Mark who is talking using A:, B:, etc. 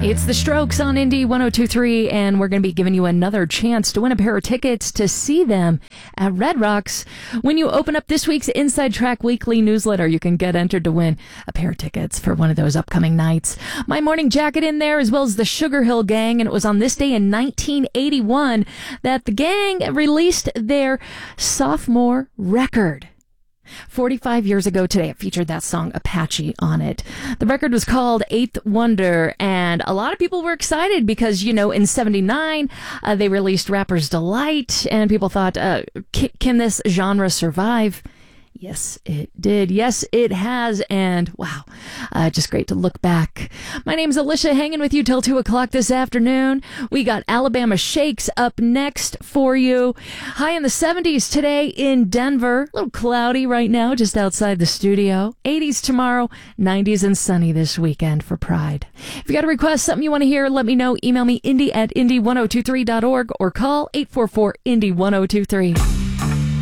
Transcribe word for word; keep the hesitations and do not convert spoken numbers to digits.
A: It's The Strokes on Indie one oh two point three, and we're going to be giving you another chance to win a pair of tickets to see them at Red Rocks. When you open up this week's Inside Track Weekly newsletter, you can get entered to win a pair of tickets for one of those upcoming nights. My Morning Jacket in there, as well as the Sugar Hill Gang, and it was on this day in nineteen eighty-one that the gang released their sophomore record. forty-five years ago today, it featured that song Apache on it. The record was called Eighth Wonder, and a lot of people were excited because, you know, in seventy-nine, uh, they released Rapper's Delight, and people thought, uh, can, can this genre survive? Yes, it did. Yes, it has. And wow, uh, just great to look back. My name's Alicia, hanging with you till two o'clock this afternoon. We got Alabama Shakes up next for you. High in the seventies today in Denver. A little cloudy right now, just outside the studio. eighties tomorrow, nineties and sunny this weekend for Pride. If you got a request, something you want to hear, let me know. Email me, Indy at Indy ten twenty-three dot org or call eight four four, Indy one oh two three.